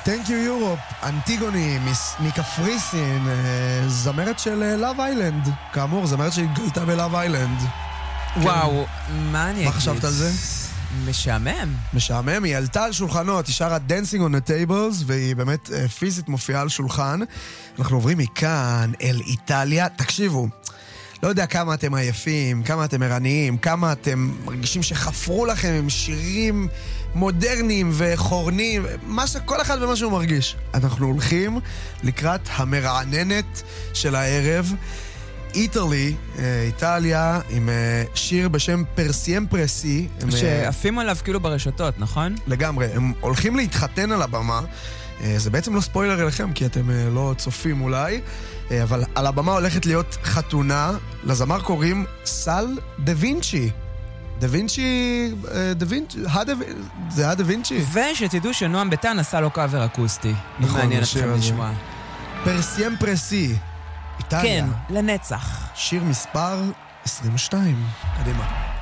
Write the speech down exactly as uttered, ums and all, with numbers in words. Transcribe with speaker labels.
Speaker 1: Thank you Europe, אנטיגוני מקפריסין, זמרת של לאב איילנד, כאמור, זמרת שהתגלתה בלאב איילנד.
Speaker 2: וואו, מה אני אגיד?
Speaker 1: מה חשבת על זה?
Speaker 2: משעמם.
Speaker 1: משעמם, היא עלתה על שולחנות, היא שרה Dancing on the Tables, והיא באמת פיזית מופיעה על שולחן. אנחנו עוברים מכאן אל איטליה. תקשיבו, לא יודע כמה אתם עייפים, כמה אתם ערניים, כמה אתם מרגישים שחפרו לכם עם שירים מודרניים וחורנים, מה שכל אחד ומה שהוא מרגיש. אנחנו הולכים לקראת המרעננת של הערב. איטלי, איטליה, עם שיר בשם פרסימפרסי.
Speaker 2: שעפים עליו כאילו ברשתות, נכון?
Speaker 1: לגמרי, הם הולכים להתחתן על הבמה. זה בעצם לא ספוילר אליכם, כי אתם לא צופים אולי, אבל על הבמה הולכת להיות חתונה. לזמר קוראים סל דה וינצ'י. דה וינצ'י, דה וינצ'י, זה היה דה וינצ'י.
Speaker 2: ושתדעו שנועם ביטן עשה לו קאבר אקוסטי.
Speaker 1: נכון,
Speaker 2: מעניין אתכם לשמוע.
Speaker 1: פרסימפרסי. איטליה.
Speaker 2: כן, לנצח.
Speaker 1: שיר מספר עשרים ושתיים. קדימה.